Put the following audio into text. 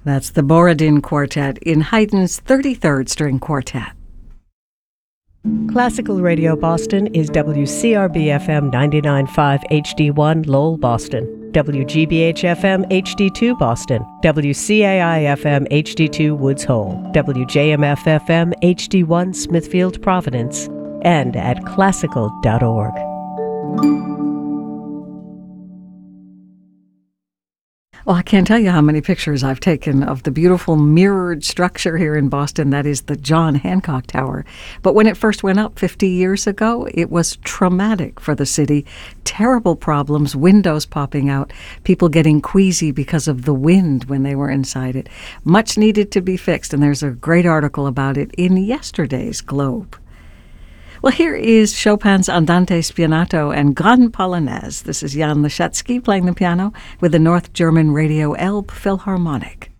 That's the Borodin Quartet in Haydn's 33rd String Quartet. Classical Radio Boston is WCRB-FM 99.5 HD1 Lowell, Boston, WGBH-FM HD2 Boston, WCAI-FM HD2 Woods Hole, WJMF-FM HD1 Smithfield, Providence, and at classical.org. Well, I can't tell you how many pictures I've taken of the beautiful mirrored structure here in Boston that is the John Hancock Tower. But when it first went up 50 years ago, it was traumatic for the city. Terrible problems, windows popping out, people getting queasy because of the wind when they were inside it. Much needed to be fixed, and there's a great article about it in yesterday's Globe. Well, here is Chopin's Andante Spianato and Grande Polonaise. This is Jan Leschetski playing the piano with the North German Radio Elbe Philharmonic.